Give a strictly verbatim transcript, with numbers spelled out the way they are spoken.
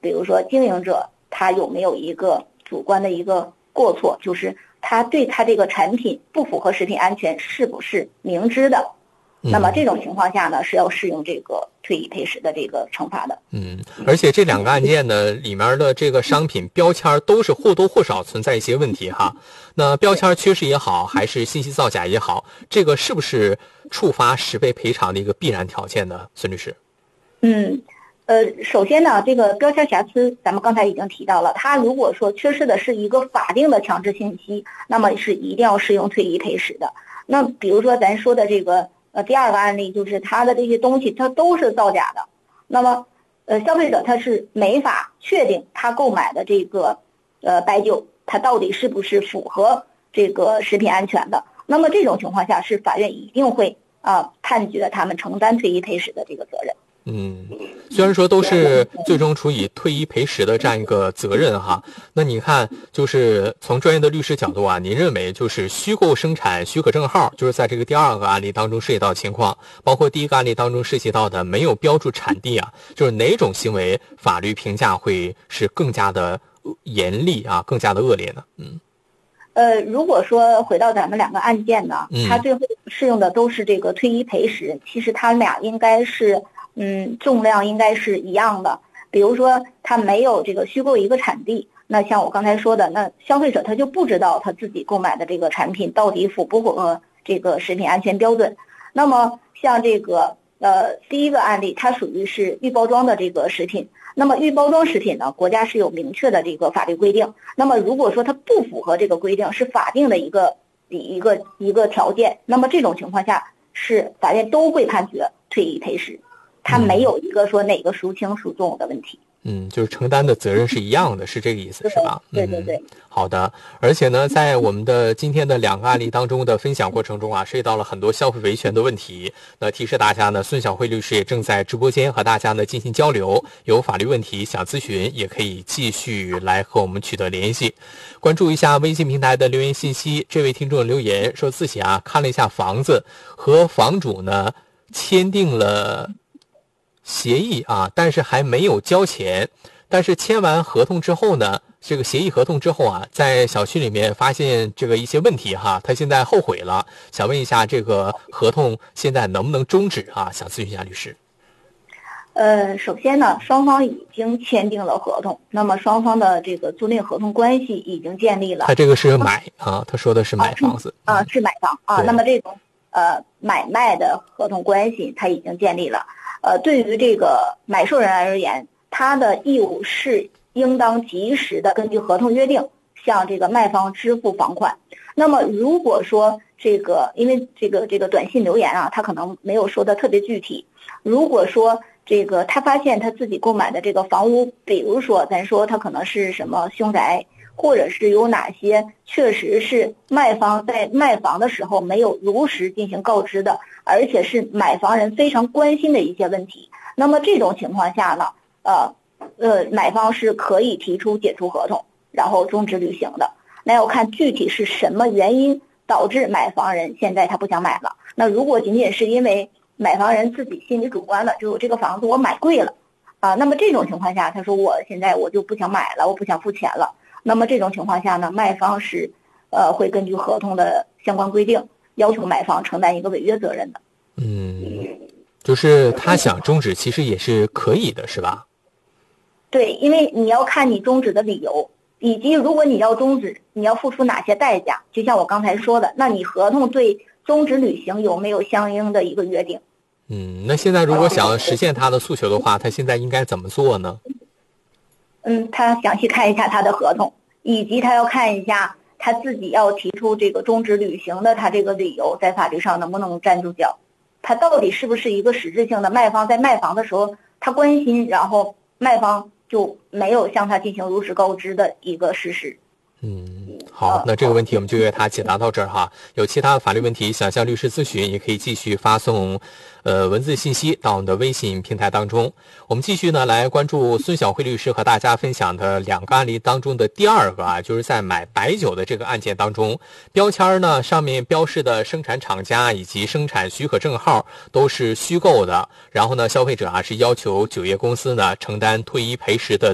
比如说经营者他有没有一个主观的一个过错，就是他对他这个产品不符合食品安全是不是明知的，那么这种情况下呢，是要适用这个退役赔时的这个惩罚的。 嗯，而且这两个案件呢，里面的这个商品标签都是或多或少存在一些问题哈。那标签缺失也好，还是信息造假也好，这个是不是触发十倍赔偿的一个必然条件呢？孙律师？ 嗯，呃，首先呢，这个标签瑕疵，咱们刚才已经提到了，它如果说缺失的是一个法定的强制信息，那么是一定要适用退役赔时的。那比如说咱说的这个。呃，第二个案例就是他的这些东西，它都是造假的。那么，呃，消费者他是没法确定他购买的这个呃白酒，它到底是不是符合这个食品安全的。那么这种情况下，是法院一定会啊、呃、判决他们承担退役赔时的这个责任。 嗯，虽然说都是最终处以退役赔时的这样一个责任哈，那你看，就是从专业的律师角度啊，您认为就是虚构生产许可证号，就是在这个第二个案例当中涉及到情况，包括第一个案例当中涉及到的没有标注产地啊，就是哪种行为法律评价会是更加的严厉啊，更加的恶劣呢？嗯。 呃，如果说回到咱们两个案件呢， 嗯、 它最后适用的都是这个退役赔时，其实它俩应该是。嗯，重量应该是一样的。比如说，他没有这个虚构一个产地，那像我刚才说的，那消费者他就不知道他自己购买的这个产品到底符不符合这个食品安全标准。那么像这个呃第一个案例，它属于是预包装的这个食品。那么预包装食品呢，国家是有明确的这个法律规定。那么如果说它不符合这个规定，是法定的一个一个一个条件，那么这种情况下是法院都会判决退役赔时。他没有一个说哪个孰轻孰重的问题。 嗯，就是承担的责任是一样的，是这个意思，是吧？ 对对对、 嗯。好的，而且呢，在我们的今天的两个案例当中的分享过程中啊，涉及到了很多消费维权的问题。那提示大家呢，孙晓慧律师也正在直播间和大家呢进行交流，有法律问题想咨询，也可以继续来和我们取得联系。关注一下微信平台的留言信息，这位听众留言说自己啊看了一下房子，和房主呢签订了协议啊，但是还没有交钱。但是签完合同之后呢，这个协议合同之后啊，在小区里面发现这个一些问题哈，他现在后悔了，想问一下这个合同现在能不能终止啊？想咨询一下律师。 呃，首先呢，双方已经签订了合同，那么双方的这个租赁合同关系已经建立了。 他这个是买啊，他说的是买房子啊，是买房啊。那么这种呃买卖的合同关系他已经建立了。呃，对于这个买受人而言，他的义务是应当及时的根据合同约定向这个卖方支付房款。那么如果说这个因为这个这个短信留言啊，他可能没有说的特别具体。如果说这个他发现他自己购买的这个房屋，比如说咱说他可能是什么凶宅，或者是有哪些确实是卖方在卖房的时候没有如实进行告知的，而且是买房人非常关心的一些问题，那么这种情况下呢，呃呃，买方是可以提出解除合同，然后终止履行的。那要看具体是什么原因导致买房人现在他不想买了。那如果仅仅是因为买房人自己心里主观了，就我这个房子我买贵了啊，那么这种情况下，他说我现在我就不想买了，我不想付钱了。那么这种情况下呢，卖方是呃会根据合同的相关规定要求买方承担一个违约责任的。 嗯，就是他想终止其实也是可以的，是吧？ 对，因为你要看你终止的理由，以及如果你要终止，你要付出哪些代价。就像我刚才说的，那你合同对终止履行有没有相应的一个约定？ 嗯，那现在如果想要实现他的诉求的话，他现在应该怎么做呢？ 嗯，他详细看一下他的合同，以及他要看一下他自己要提出这个终止履行的他这个理由在法律上能不能站住脚，他到底是不是一个实质性的卖方在卖房的时候他关心，然后卖方就没有向他进行如实告知的一个事实。 嗯，好，那这个问题我们就为他解答到这儿哈。有其他的法律问题想向律师咨询，也可以继续发送呃文字信息到我们的微信平台当中。我们继续呢来关注孙晓慧律师和大家分享的两个案例当中的第二个啊，就是在买白酒的这个案件当中，标签呢上面标示的生产厂家以及生产许可证号都是虚构的，然后呢消费者啊是要求酒业公司呢承担退役赔时的